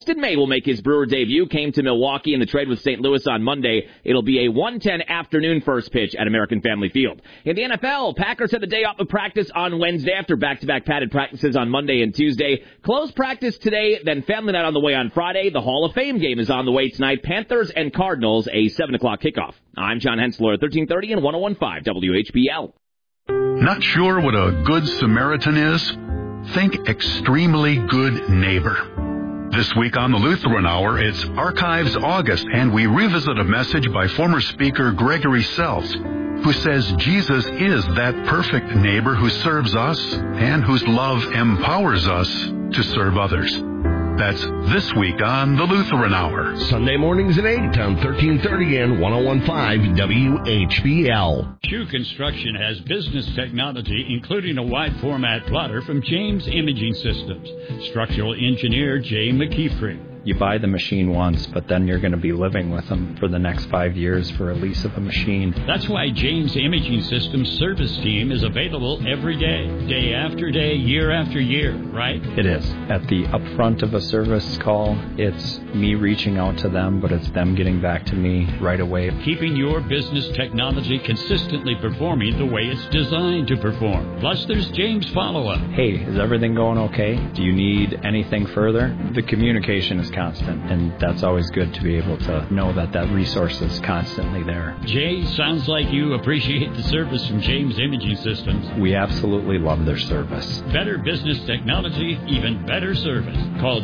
Dustin May will make his Brewer debut. Came to Milwaukee in the trade with St. Louis on Monday. It'll be a 1:10 afternoon first pitch at American Family Field. In the NFL, Packers had the day off of practice on Wednesday after back-to-back padded practices on Monday and Tuesday. Closed practice today, then family night on the way on Friday. The Hall of Fame game is on the way tonight. Panthers and Cardinals, a 7 o'clock kickoff. I'm John Hensler at 1330 and 101.5 WHBL. Not sure what a good Samaritan is? Think extremely good neighbor. This week on the Lutheran Hour, it's Archives August, and we revisit a message by former speaker Gregory Seltz, who says Jesus is that perfect neighbor who serves us and whose love empowers us to serve others. That's this week on the Lutheran Hour. Sunday mornings at 8 on 1330 and 101.5 WHBL. Shoe Construction has business technology, including a wide-format plotter from James Imaging Systems. Structural engineer Jay McKeefrey. You buy the machine once, but then you're going to be living with them for the next 5 years for a lease of a machine. That's why James Imaging Systems service team is available every day, day after day, year after year, right? It is. At the upfront of a service call, it's me reaching out to them, but it's them getting back to me right away. Keeping your business technology consistently performing the way it's designed to perform. Plus, there's James follow-up. Hey, is everything going okay? Do you need anything further? The communication is constant, and that's always good to be able to know that that resource is constantly there. Jay, sounds like you appreciate the service from James Imaging Systems. We absolutely love their service. Better business technology, even better service. Call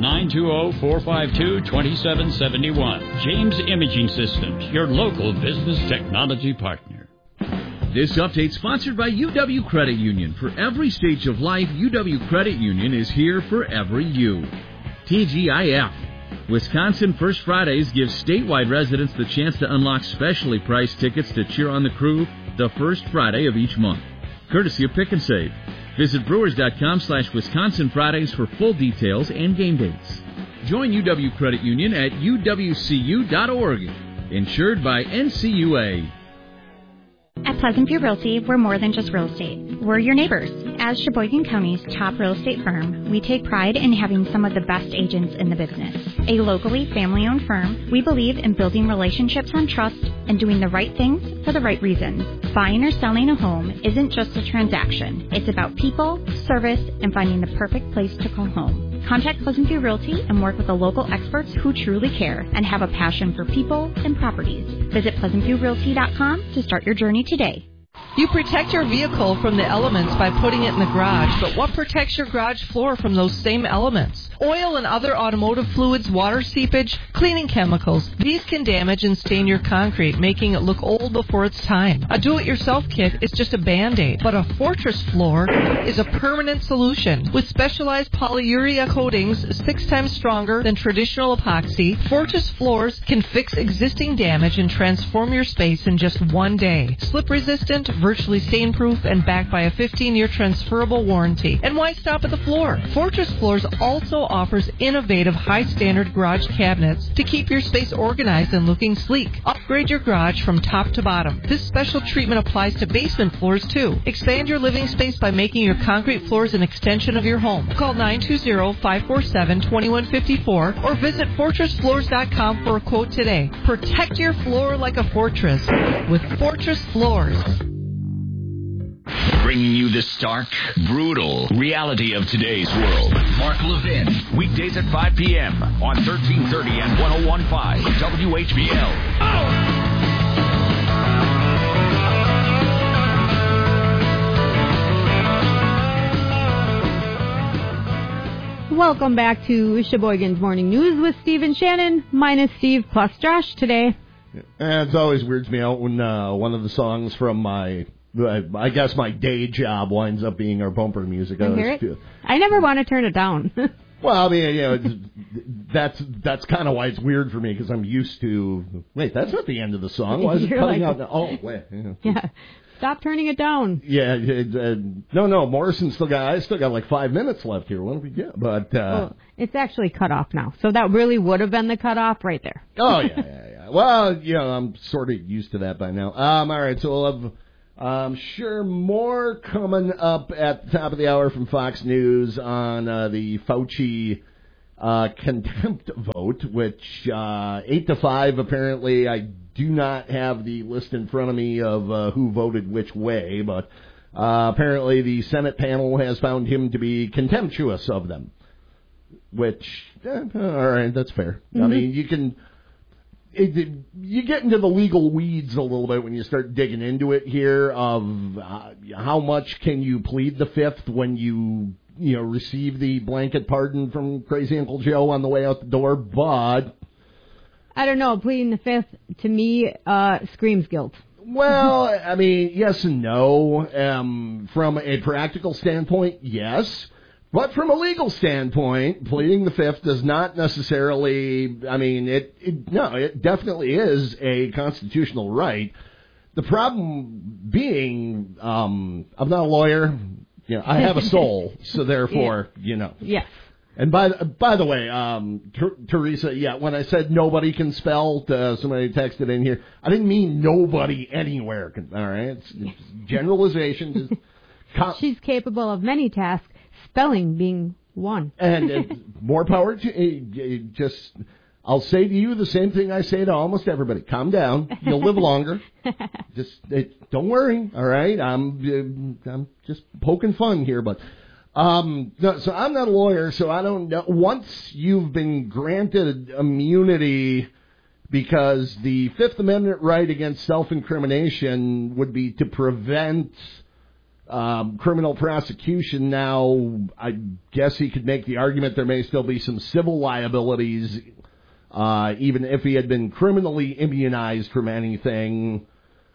920-452-2771. James Imaging Systems, your local business technology partner. This update sponsored by UW Credit Union. For every stage of life, UW Credit Union is here for every you. TGIF. Wisconsin First Fridays gives statewide residents the chance to unlock specially priced tickets to cheer on the Crew the first Friday of each month. Courtesy of Pick and Save. Visit brewers.com/Wisconsin Fridays for full details and game dates. Join UW Credit Union at uwcu.org. Insured by NCUA. At Pleasant View Realty, we're more than just real estate. We're your neighbors. As Sheboygan County's top real estate firm, we take pride in having some of the best agents in the business. A locally family-owned firm, we believe in building relationships on trust and doing the right things for the right reasons. Buying or selling a home isn't just a transaction. It's about people, service, and finding the perfect place to call home. Contact Pleasant View Realty and work with the local experts who truly care and have a passion for people and properties. Visit PleasantViewRealty.com to start your journey today. You protect your vehicle from the elements by putting it in the garage, but what protects your garage floor from those same elements? Oil and other automotive fluids, water seepage, cleaning chemicals. These can damage and stain your concrete, making it look old before its time. A do-it-yourself kit is just a Band-Aid, but a Fortress floor is a permanent solution. With specialized polyurea coatings 6 times stronger than traditional epoxy, Fortress floors can fix existing damage and transform your space in just 1 day. Slip-resistant, virtually stain-proof, and backed by a 15-year transferable warranty. And why stop at the floor? Fortress Floors also offers innovative high-standard garage cabinets to keep your space organized and looking sleek. Upgrade your garage from top to bottom. This special treatment applies to basement floors, too. Expand your living space by making your concrete floors an extension of your home. Call 920-547-2154 or visit FortressFloors.com for a quote today. Protect your floor like a fortress with Fortress Floors. Bringing you the stark, brutal reality of today's world. Mark Levin, weekdays at 5 p.m. on 1330 and 101.5 WHBL. Welcome back to Sheboygan's Morning News with Steve and Shannon, minus Steve plus Josh today. And it always weirds me out when one of the songs from my day job winds up being our bumper music. I never want to turn it down. Well, I mean, that's kind of why it's weird for me, because I'm used to. Wait, that's not the end of the song. Why is it cutting out? Oh, wait. Yeah. Stop turning it down. Yeah, no. Morrison still got like 5 minutes left here. What do we get? But it's actually cut off now, so that really would have been the cutoff right there. Oh yeah. Well, I'm sort of used to that by now. All right, so we'll have. I'm sure more coming up at the top of the hour from Fox News on the Fauci contempt vote, which 8-5, apparently. I do not have the list in front of me of who voted which way, but apparently the Senate panel has found him to be contemptuous of them, which, all right, that's fair. I mean, you get into the legal weeds a little bit when you start digging into it here of how much can you plead the fifth when you receive the blanket pardon from Crazy Uncle Joe on the way out the door, but I don't know. Pleading the fifth, to me, screams guilt. Well, I mean, yes and no. From a practical standpoint, yes. But from a legal standpoint, pleading the fifth does not necessarily, I mean, it definitely is a constitutional right. The problem being, I'm not a lawyer. I have a soul, so therefore, Yes. And by the way, Teresa, when I said nobody can spell, somebody texted in here, I didn't mean nobody anywhere can, all right? It's generalization. She's capable of many tasks, spelling being one. And more power to I'll say to you the same thing I say to almost everybody. Calm down. You'll live longer. Don't worry, all right? I'm just poking fun here, but... no, so I'm not a lawyer, so I don't know. Once you've been granted immunity, because the Fifth Amendment right against self-incrimination would be to prevent criminal prosecution. Now, I guess he could make the argument there may still be some civil liabilities, even if he had been criminally immunized from anything.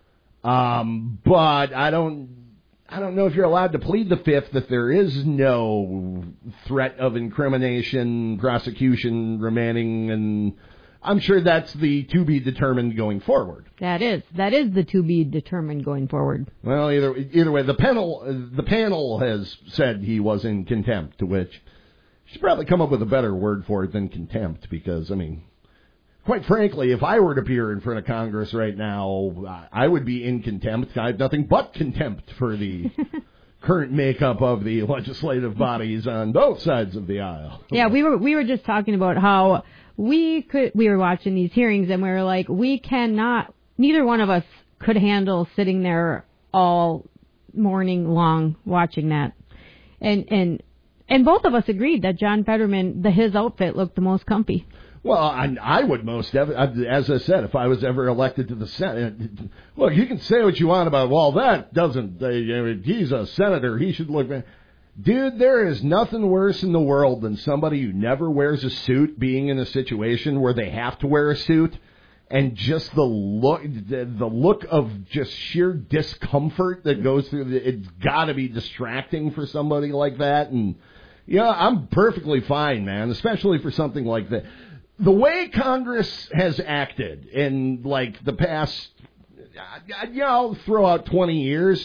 But I don't know if you're allowed to plead the fifth if there is no threat of incrimination, prosecution remaining, and I'm sure that's the to be determined going forward. That is the to be determined going forward. Well, either way, the panel has said he was in contempt, to which you should probably come up with a better word for it than contempt, because, I mean, quite frankly, if I were to appear in front of Congress right now, I would be in contempt. I have nothing but contempt for the current makeup of the legislative bodies on both sides of the aisle. Yeah, we were just talking about how we were watching these hearings and we were like, neither one of us could handle sitting there all morning long watching that. And both of us agreed that John Fetterman, his outfit looked the most comfy. Well, I would most definitely, as I said, if I was ever elected to the Senate, look, you can say what you want about, well, that doesn't, he's a senator, he should look, dude, there is nothing worse in the world than somebody who never wears a suit being in a situation where they have to wear a suit, and just the look of just sheer discomfort that goes through, it's got to be distracting for somebody like that, and I'm perfectly fine, man, especially for something like that. The way Congress has acted in, like, the past, I'll throw out 20 years.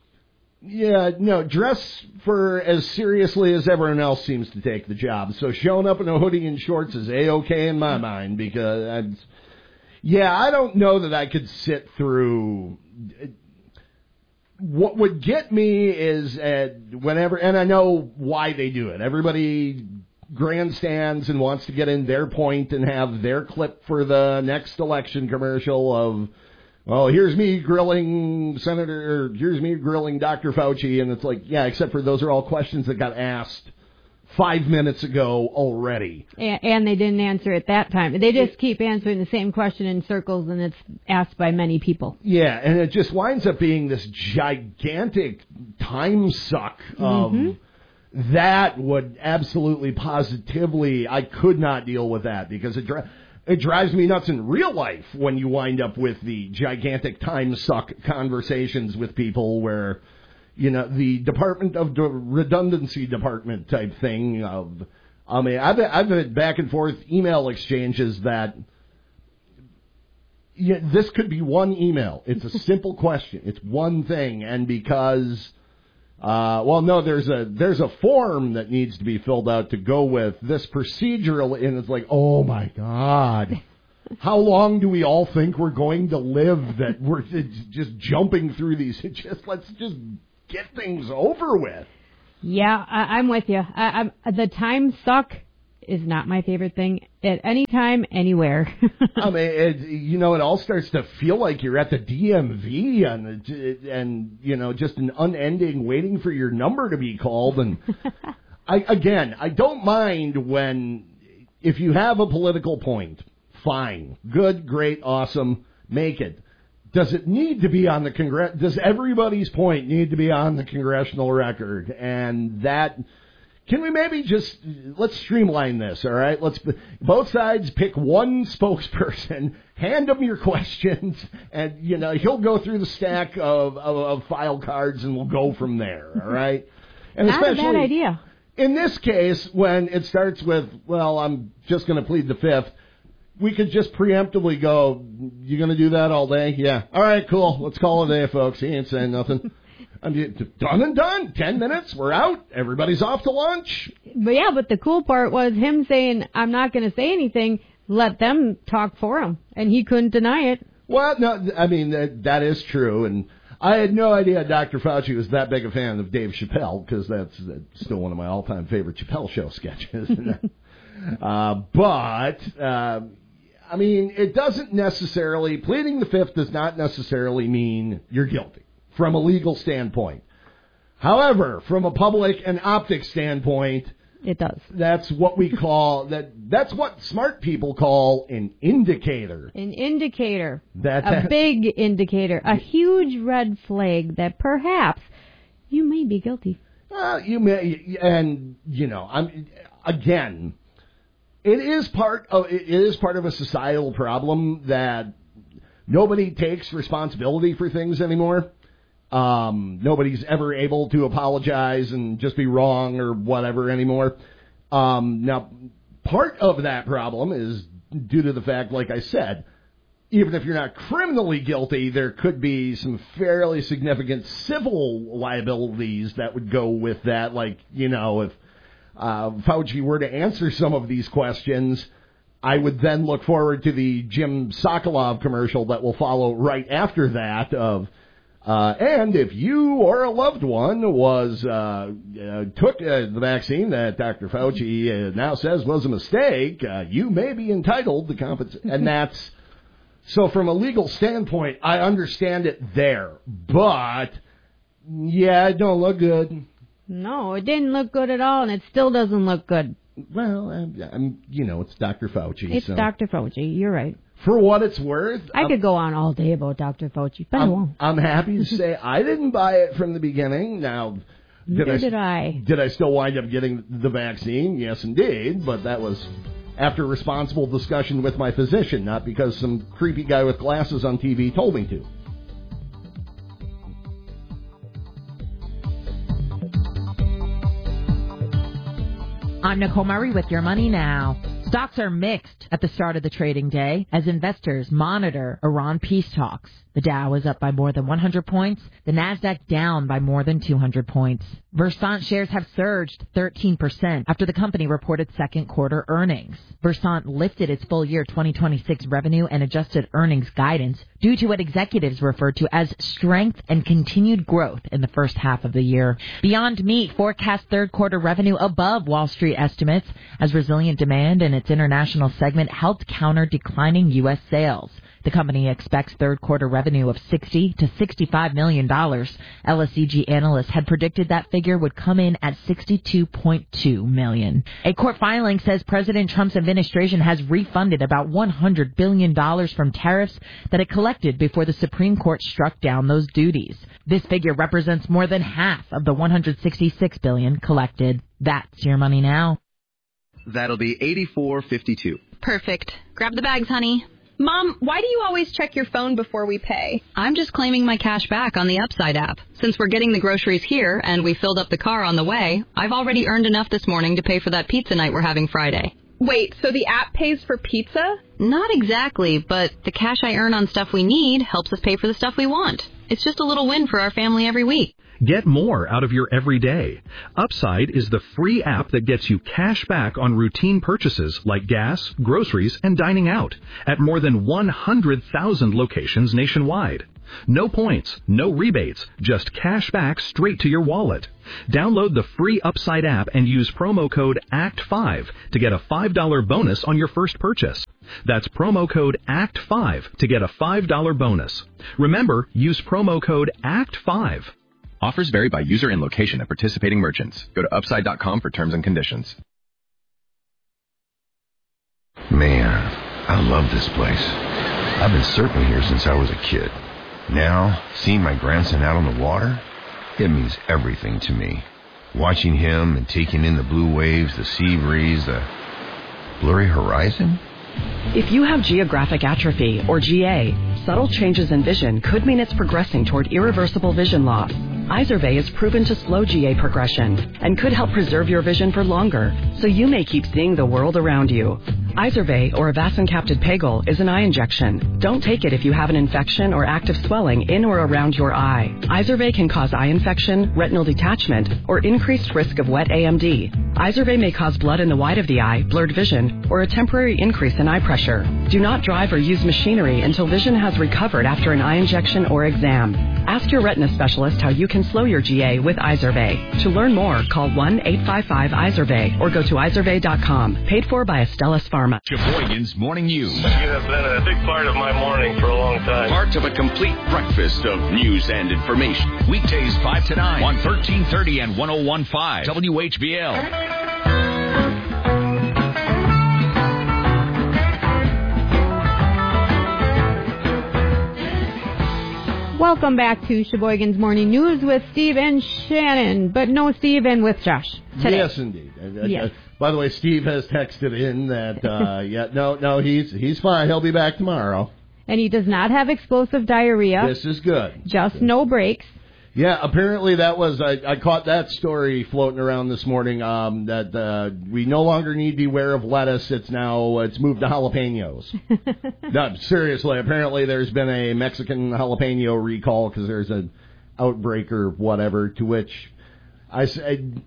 Dress for as seriously as everyone else seems to take the job. So showing up in a hoodie and shorts is A-okay in my mind, because, I don't know that I could sit through. What would get me is whenever, and I know why they do it. Everybody grandstands and wants to get in their point and have their clip for the next election commercial of, well, here's me grilling here's me grilling Dr. Fauci, and it's like, yeah, except for those are all questions that got asked 5 minutes ago already. And they didn't answer it that time. They just keep answering the same question in circles, and it's asked by many people. Yeah, and it just winds up being this gigantic time suck. That would absolutely, positively, I could not deal with that, because it drives me nuts in real life when you wind up with the gigantic time suck conversations with people where, the Department of Redundancy Department type thing. I've had back and forth email exchanges that, this could be one email. It's a simple question. It's one thing, and because... there's a form that needs to be filled out to go with this procedural, and it's like, oh my God, how long do we all think we're going to live that we're just jumping through these? Let's just get things over with. Yeah, I'm with you. The time suck is not my favorite thing at any time, anywhere. I mean, it all starts to feel like you're at the DMV and just an unending waiting for your number to be called. And I don't mind if you have a political point, fine, good, great, awesome, make it. Does it need to be on the does everybody's point need to be on the congressional record? And can we maybe let's streamline this, all right? Both sides pick one spokesperson, hand him your questions, and, he'll go through the stack of file cards and we'll go from there, all right? And not a bad idea. In this case, when it starts with, well, I'm just going to plead the fifth, we could just preemptively go, you going to do that all day? Yeah. All right, cool. Let's call it a day, folks. He ain't saying nothing. I mean, done and done. 10 minutes, we're out. Everybody's off to lunch. But the cool part was him saying, I'm not going to say anything. Let them talk for him. And he couldn't deny it. Well, no, I mean, that is true. And I had no idea Dr. Fauci was that big a fan of Dave Chappelle, because that's still one of my all-time favorite Chappelle Show sketches. I mean, it doesn't necessarily, pleading the fifth does not necessarily mean you're guilty from a legal standpoint. However, from a public and optics standpoint, it does. That's what we call, that's what smart people call an indicator. An indicator. A big indicator. A huge red flag that perhaps you may be guilty. You may, and, It is part of a societal problem that nobody takes responsibility for things anymore. Nobody's ever able to apologize and just be wrong or whatever anymore. Now, part of that problem is due to the fact, like I said, even if you're not criminally guilty, there could be some fairly significant civil liabilities that would go with that. Like, if Fauci were to answer some of these questions, I would then look forward to the Jim Sokolov commercial that will follow right after that and if you or a loved one took the vaccine that Dr. Fauci now says was a mistake, you may be entitled to compensation. And that's, so from a legal standpoint, I understand it there. But, yeah, it don't look good. No, it didn't look good at all, and it still doesn't look good. Well, it's Dr. Fauci. It's Dr. Fauci. You're right. For what it's worth, I could go on all day about Dr. Fauci, but I won't. I'm happy to say I didn't buy it from the beginning. Now, did I? Did I still wind up getting the vaccine? Yes, indeed. But that was after responsible discussion with my physician, not because some creepy guy with glasses on TV told me to. I'm Nicole Murray with Your Money Now. Stocks are mixed at the start of the trading day as investors monitor Iran peace talks. The Dow is up by more than 100 points, the Nasdaq down by more than 200 points. Versant shares have surged 13% after the company reported second quarter earnings. Versant lifted its full year 2026 revenue and adjusted earnings guidance due to what executives referred to as strength and continued growth in the first half of the year. Beyond Meat forecasts third quarter revenue above Wall Street estimates as resilient demand in its international segment helped counter declining U.S. sales. The company expects third quarter revenue of $60 to $65 million. LSEG analysts had predicted that figure would come in at $62.2 million. A court filing says President Trump's administration has refunded about $100 billion from tariffs that it collected before the Supreme Court struck down those duties. This figure represents more than half of the $166 billion collected. That's Your Money Now. That'll be $84.52. Perfect. Grab the bags, honey. Mom, why do you always check your phone before we pay? I'm just claiming my cash back on the Upside app. Since we're getting the groceries here and we filled up the car on the way, I've already earned enough this morning to pay for that pizza night we're having Friday. Wait, so the app pays for pizza? Not exactly, but the cash I earn on stuff we need helps us pay for the stuff we want. It's just a little win for our family every week. Get more out of your everyday. Upside is the free app that gets you cash back on routine purchases like gas, groceries, and dining out at more than 100,000 locations nationwide. No points, no rebates, just cash back straight to your wallet. Download the free Upside app and use promo code ACT5 to get a $5 bonus on your first purchase. That's promo code ACT5 to get a $5 bonus. Remember, use promo code ACT5. Offers vary by user and location at participating merchants. Go to upside.com for terms and conditions. Man, I love this place. I've been surfing here since I was a kid. Now, seeing my grandson out on the water, it means everything to me. Watching him and taking in the blue waves, the sea breeze, the blurry horizon. If you have geographic atrophy, or GA, subtle changes in vision could mean it's progressing toward irreversible vision loss. Izervay is proven to slow GA progression and could help preserve your vision for longer, so you may keep seeing the world around you. Izervay, or avacincaptad pegol, is an eye injection. Don't take it if you have an infection or active swelling in or around your eye. Izervay can cause eye infection, retinal detachment, or increased risk of wet AMD. Izervay may cause blood in the white of the eye, blurred vision, or a temporary increase in eye pressure. Do not drive or use machinery until vision has recovered after an eye injection or exam. Ask your retina specialist how you can slow your GA with Izervay. To learn more, call 1-855-IZERVAY or go to izervay.com. Paid for by Astellas Pharma. Sheboygan's Morning News. You have been a big part of my morning for a long time. Part of a complete breakfast of news and information. Weekdays 5 to 9 on 1330 and 101.5 WHBL. Welcome back to Sheboygan's Morning News with Steve and Shannon, but no Steve and with Josh today. Yes, indeed. Yes. By the way, Steve has texted in that, he's fine. He'll be back tomorrow. And he does not have explosive diarrhea. This is good. Just no breaks. Yeah, apparently that was, I caught that story floating around this morning, that we no longer need to beware of lettuce. It's moved to jalapenos. No, seriously, apparently there's been a Mexican jalapeno recall because there's an outbreak or whatever, to which I said,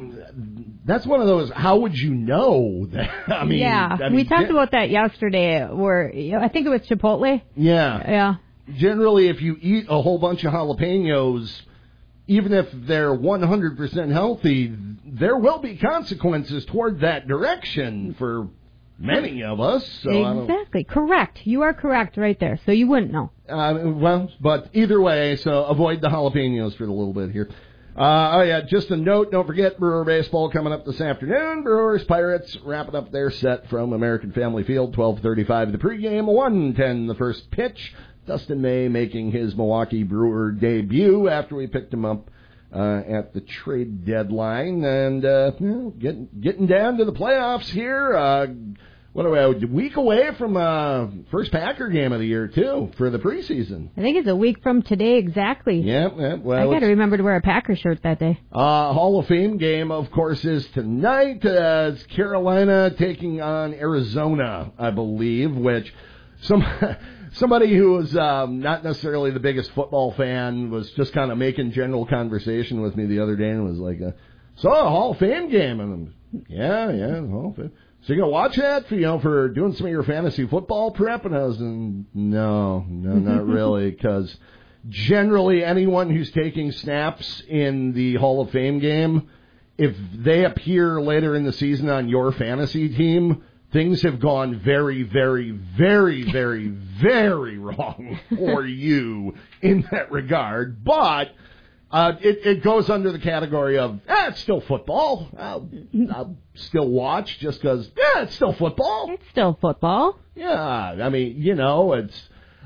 that's one of those, how would you know that? We talked about that yesterday, where I think it was Chipotle. Yeah. Generally, if you eat a whole bunch of jalapenos, even if they're 100% healthy, there will be consequences toward that direction for many of us. So exactly. Correct. You are correct right there. So you wouldn't know. But either way, so avoid the jalapenos for a little bit here. Just a note, don't forget Brewer Baseball coming up this afternoon. Brewers, Pirates wrapping up their set from American Family Field, 12:35 the pregame, 1:10 the first pitch. Dustin May making his Milwaukee Brewer debut after we picked him up at the trade deadline. And getting down to the playoffs here. What are we, a week away from first Packer game of the year, too, for the preseason. I think it's a week from today exactly. Yeah. Well, I got to remember to wear a Packer shirt that day. Hall of Fame game, of course, is tonight. It's Carolina taking on Arizona, I believe, which somebody who was not necessarily the biggest football fan was just kind of making general conversation with me the other day and was like, a Hall of Fame game. And yeah, Hall of Fame. So you're going to watch that for doing some of your fantasy football prep? And I was no, not really, because generally anyone who's taking snaps in the Hall of Fame game, if they appear later in the season on your fantasy team, things have gone very, very, very, very, very wrong for you in that regard. But it goes under the category of, it's still football. I'll still watch just because, it's still football. It's still football. Yeah, I mean, it's...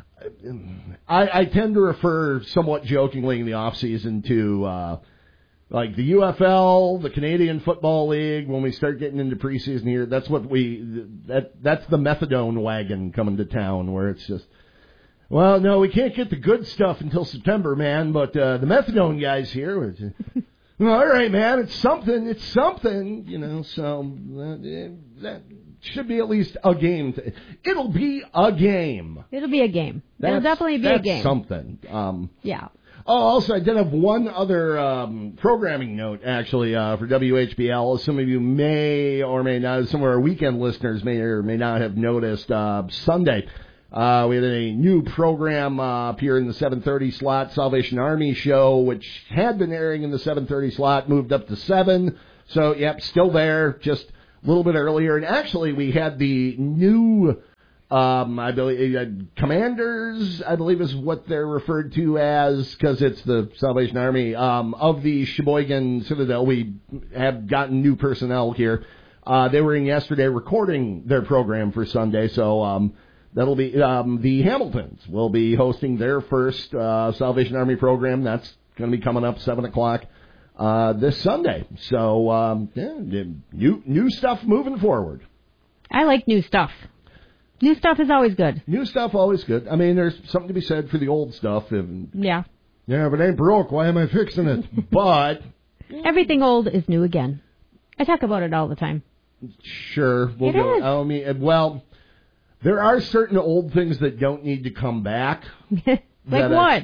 I tend to refer somewhat jokingly in the off-season to... like the UFL, the Canadian Football League, when we start getting into preseason here, that's what that's the methadone wagon coming to town, where it's just, well, no, we can't get the good stuff until September, man, but the methadone guys here, all right, man, it's something, so that should be at least a game. It'll be a game. It'll be a game. It'll definitely be a game. That's something. Yeah. Oh, also, I did have one other programming note, actually, for WHBL. Some of you may or may not, some of our weekend listeners may or may not have noticed, Sunday, We had a new program up here in the 7:30 slot, Salvation Army show, which had been airing in the 7:30 slot, moved up to 7. So, yep, still there, just a little bit earlier. And actually, we had the new, I believe, commanders, I believe is what they're referred to as, because it's the Salvation Army, of the Sheboygan Citadel. We have gotten new personnel here. They were in yesterday recording their program for Sunday, so that'll be the Hamiltons will be hosting their first Salvation Army program. That's going to be coming up 7 o'clock this Sunday. So, new stuff moving forward. I like new stuff. New stuff is always good. New stuff always good. I mean, there's something to be said for the old stuff. Yeah. Yeah, if it ain't broke, why am I fixing it? But everything old is new again. I talk about it all the time. Sure. We'll go. Is. I mean, well, there are certain old things that don't need to come back. Like what?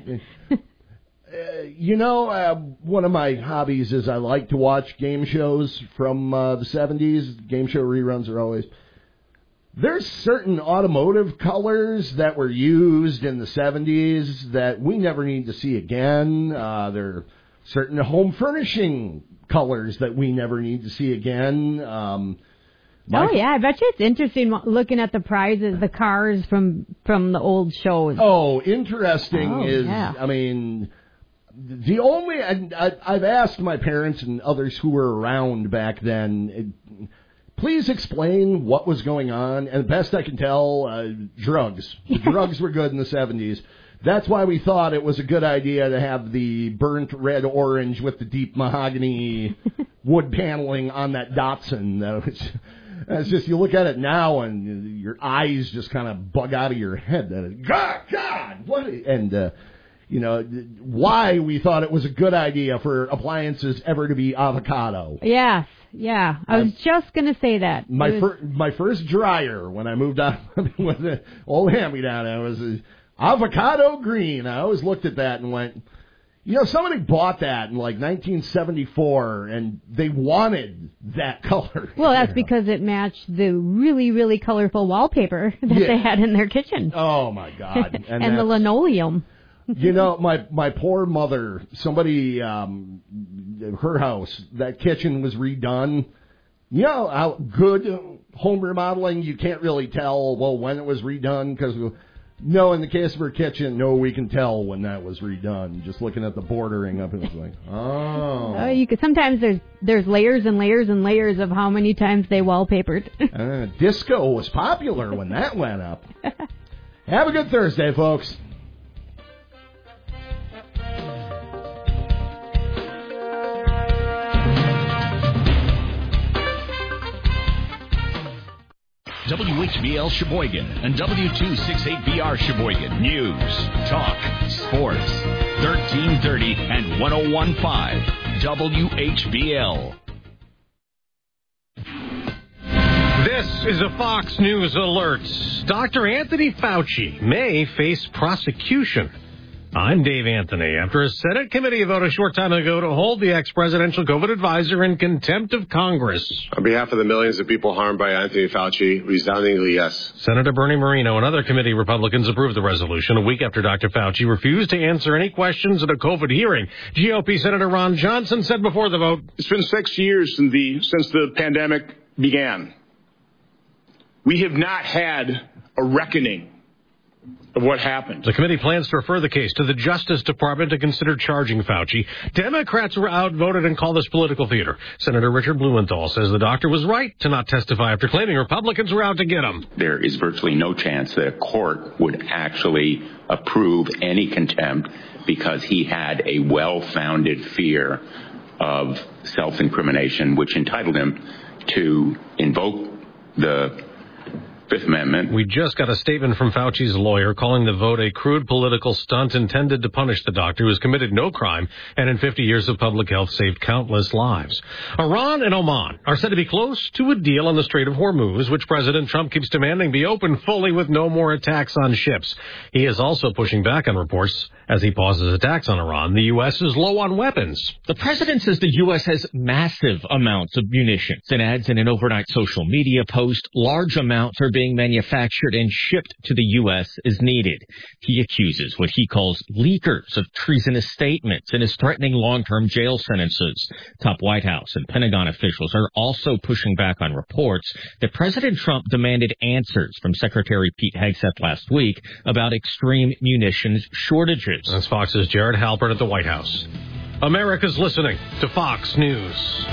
One of my hobbies is I like to watch game shows from the 70s. Game show reruns are always... There's certain automotive colors that were used in the 70s that we never need to see again. There are certain home furnishing colors that we never need to see again. I bet you it's interesting looking at the prizes, the cars from the old shows. Oh, interesting I mean, the only... I've asked my parents and others who were around back then... Please explain what was going on. And best I can tell, drugs. Drugs were good in the 70s. That's why we thought it was a good idea to have the burnt red orange with the deep mahogany wood paneling on that Datsun. It's just, you look at it now and your eyes just kind of bug out of your head. God, what? And, why we thought it was a good idea for appliances ever to be avocado. Yes. Yeah, I was just going to say that. My first dryer when I moved out with the old hand-me-down, it was avocado green. I always looked at that and went, somebody bought that in like 1974, and they wanted that color. Well, that's because it matched the really, really colorful wallpaper that they had in their kitchen. Oh, my God. And the linoleum. My poor mother, somebody, her house, that kitchen was redone. How good home remodeling, you can't really tell, when it was redone, because, in the case of her kitchen, we can tell when that was redone. Just looking at the bordering up, it was like, oh. You could, sometimes there's layers and layers and layers of how many times they wallpapered. Disco was popular when that went up. Have a good Thursday, folks. WHBL Sheboygan and W268BR Sheboygan. News, talk, sports. 1330 and 101.5 WHBL. This is a Fox News alert. Dr. Anthony Fauci may face prosecution. I'm Dave Anthony. After a Senate committee voted a short time ago to hold the ex-presidential COVID advisor in contempt of Congress. On behalf of the millions of people harmed by Anthony Fauci, resoundingly yes. Senator Bernie Moreno and other committee Republicans approved the resolution a week after Dr. Fauci refused to answer any questions at a COVID hearing. GOP Senator Ron Johnson said before the vote, "It's been 6 years since the pandemic began. We have not had a reckoning of what happened." The committee plans to refer the case to the Justice Department to consider charging Fauci. Democrats were outvoted and called this political theater. Senator Richard Blumenthal says the doctor was right to not testify after claiming Republicans were out to get him. There is virtually no chance that a court would actually approve any contempt because he had a well-founded fear of self-incrimination, which entitled him to invoke the Fifth Amendment. We just got a statement from Fauci's lawyer calling the vote a crude political stunt intended to punish the doctor who has committed no crime and in 50 years of public health saved countless lives. Iran and Oman are said to be close to a deal on the Strait of Hormuz, which President Trump keeps demanding be open fully with no more attacks on ships. He is also pushing back on reports as he pauses attacks on Iran. The U.S. is low on weapons. The president says the U.S. has massive amounts of munitions and adds in an overnight social media post, large amounts are being manufactured and shipped to the U.S. is needed. He accuses what he calls leakers of treasonous statements and is threatening long-term jail sentences. Top White House and Pentagon officials are also pushing back on reports that President Trump demanded answers from Secretary Pete Hegseth last week about extreme munitions shortages. That's Fox's Jared Halpert at the White House. America's listening to Fox News.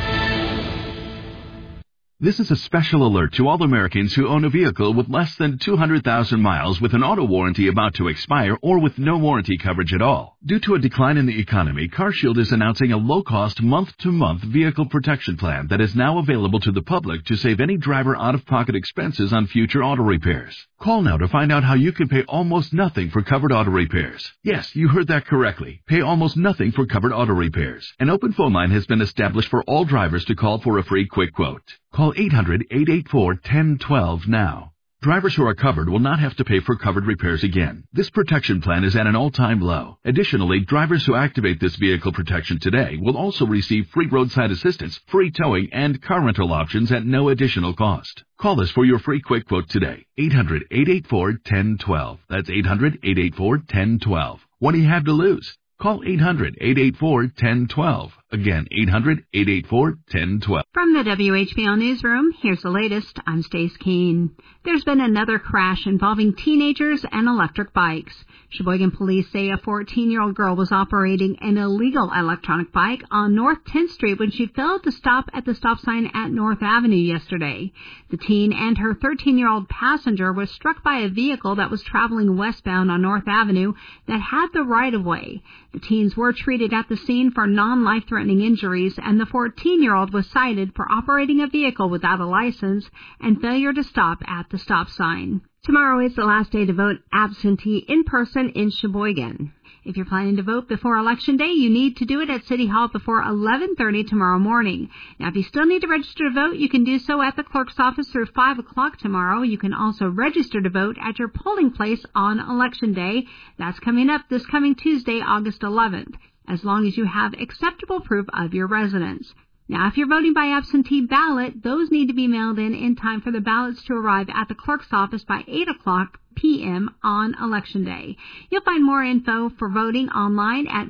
This is a special alert to all Americans who own a vehicle with less than 200,000 miles with an auto warranty about to expire or with no warranty coverage at all. Due to a decline in the economy, CarShield is announcing a low-cost month-to-month vehicle protection plan that is now available to the public to save any driver out-of-pocket expenses on future auto repairs. Call now to find out how you can pay almost nothing for covered auto repairs. Yes, you heard that correctly. Pay almost nothing for covered auto repairs. An open phone line has been established for all drivers to call for a free quick quote. Call 800-884-1012 now. Drivers who are covered will not have to pay for covered repairs again. This protection plan is at an all-time low. Additionally, drivers who activate this vehicle protection today will also receive free roadside assistance, free towing, and car rental options at no additional cost. Call us for your free quick quote today. 800-884-1012. That's 800-884-1012. What do you have to lose? Call 800-884-1012. Again, 800-884-1012. From the WHBL Newsroom, here's the latest. I'm Stace Keene. There's been another crash involving teenagers and electric bikes. Sheboygan police say a 14-year-old girl was operating an illegal electronic bike on North 10th Street when she failed to stop at the stop sign at North Avenue yesterday. The teen and her 13-year-old passenger was struck by a vehicle that was traveling westbound on North Avenue that had the right-of-way. The teens were treated at the scene for non-life-threatening injuries, and the 14-year-old was cited for operating a vehicle without a license and failure to stop at the stop sign. Tomorrow is the last day to vote absentee in person in Sheboygan. If you're planning to vote before Election Day, you need to do it at City Hall before 11:30 tomorrow morning. Now, if you still need to register to vote, you can do so at the clerk's office through 5 o'clock tomorrow. You can also register to vote at your polling place on Election Day. That's coming up this coming Tuesday, August 11th, as long as you have acceptable proof of your residence. Now, if you're voting by absentee ballot, those need to be mailed in time for the ballots to arrive at the clerk's office by 8 o'clock p.m. on Election Day. You'll find more info for voting online at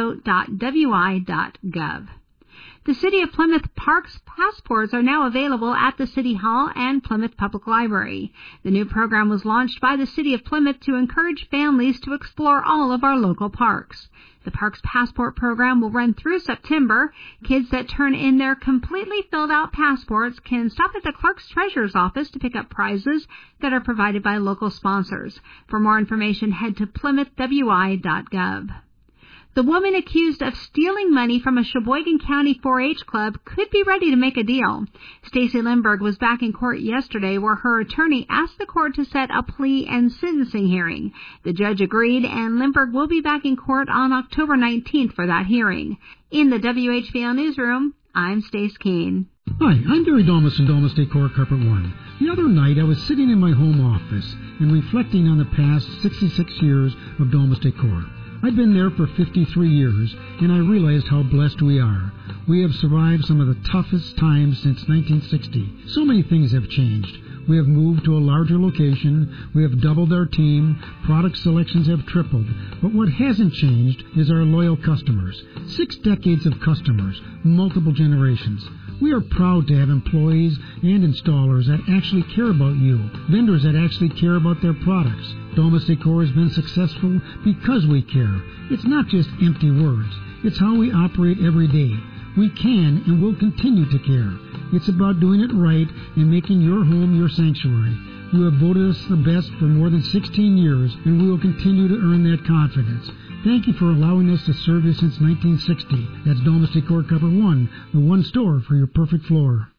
myvote.wi.gov. The City of Plymouth Parks passports are now available at the City Hall and Plymouth Public Library. The new program was launched by the City of Plymouth to encourage families to explore all of our local parks. The Parks Passport program will run through September. Kids that turn in their completely filled out passports can stop at the clerk's treasurer's office to pick up prizes that are provided by local sponsors. For more information, head to plymouthwi.gov. The woman accused of stealing money from a Sheboygan County 4-H club could be ready to make a deal. Stacey Lindberg was back in court yesterday where her attorney asked the court to set a plea and sentencing hearing. The judge agreed, and Lindberg will be back in court on October 19th for that hearing. In the WHBL Newsroom, I'm Stace Keene. Hi, I'm Gary Domus from Domus Decor Carpet One. The other night I was sitting in my home office and reflecting on the past 66 years of Domus Decor. I've been there for 53 years, and I realized how blessed we are. We have survived some of the toughest times since 1960. So many things have changed. We have moved to a larger location, we have doubled our team, product selections have tripled. But what hasn't changed is our loyal customers. 6 decades of customers, multiple generations. We are proud to have employees and installers that actually care about you, vendors that actually care about their products. Domus Decor has been successful because we care. It's not just empty words. It's how we operate every day. We can and will continue to care. It's about doing it right and making your home your sanctuary. You have voted us the best for more than 16 years, and we will continue to earn that confidence. Thank you for allowing us to serve you since 1960. That's Domus Decor Carpet One, the one store for your perfect floor.